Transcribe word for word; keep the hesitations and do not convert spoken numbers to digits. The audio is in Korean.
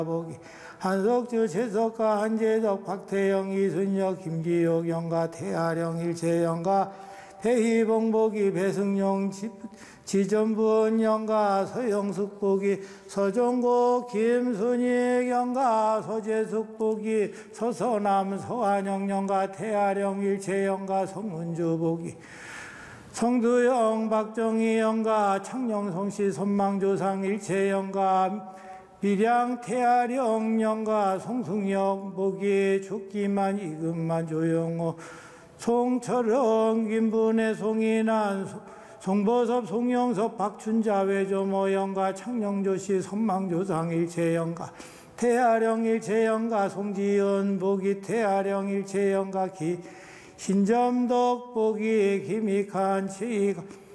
보기 한석주 최석가 한재덕 박태영 이순혁 김기옥 영가 태아령 일체영가 배희봉복이 배승용 지전부원 영가 서영숙 복이 서종국 김순익 영가 서재숙 복이 서서남 서한영 영가 태아령 일체 영가 성문주 복이 성두영 박정희 영가 창녕성씨 선망조상 일체 영가 밀양 태아령 영가 송승영 복이 죽기만 이금만 조영호 송철영 김분의 송인한 송보섭 송영섭 박춘자 외조모 영가 창녕조씨 선망조상 일체 영가 태아령 일체 영가 송지연 복이 태아령 일체 영가 기 신점덕 복이 김익한 최익